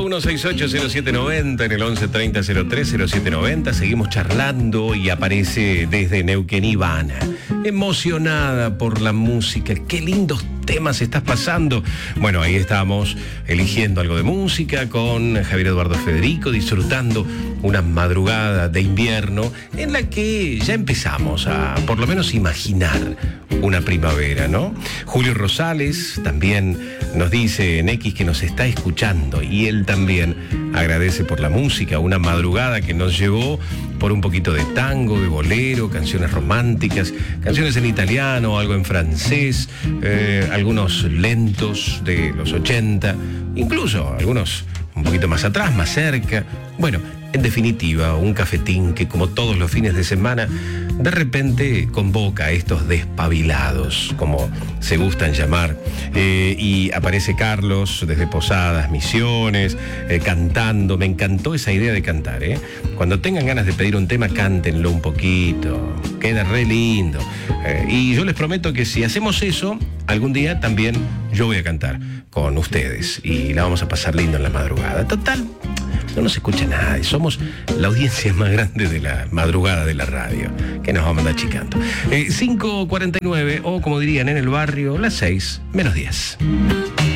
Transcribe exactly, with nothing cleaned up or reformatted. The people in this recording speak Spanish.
uno seis ocho cero siete nueve cero en el once treinta cero tres cero siete noventa. Seguimos charlando y aparece desde Neuquén Ivana, emocionada por la música. Qué lindos temas estás pasando. Bueno, ahí estamos eligiendo algo de música con Javier Eduardo Federico, disfrutando una madrugada de invierno en la que ya empezamos a, por lo menos, imaginar una primavera, ¿no? Julio Rosales también nos dice en X que nos está escuchando y él también agradece por la música, una madrugada que nos llevó por un poquito de tango, de bolero, canciones románticas, canciones en italiano, algo en francés, eh, algunos lentos de los ochenta, incluso algunos un poquito más atrás, más cerca. Bueno, en definitiva, un cafetín que, como todos los fines de semana, de repente convoca a estos despabilados, como se gustan llamar. Eh, y aparece Carlos desde Posadas, Misiones, eh, cantando. Me encantó esa idea de cantar, ¿eh? Cuando tengan ganas de pedir un tema, cántenlo un poquito. Queda re lindo. Eh, y yo les prometo que si hacemos eso, algún día también yo voy a cantar con ustedes. Y la vamos a pasar lindo en la madrugada. Total, no nos escucha nadie, somos la audiencia más grande de la madrugada de la radio, que nos vamos a andar achicando. Eh, cinco cuarenta y nueve, o como dirían en el barrio, las seis menos diez.